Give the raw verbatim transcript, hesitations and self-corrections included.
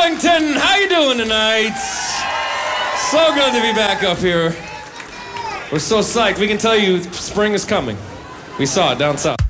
Arlington, how you doing tonight? So good to be back up here. We're so psyched. We can tell you spring is coming. We saw it down south.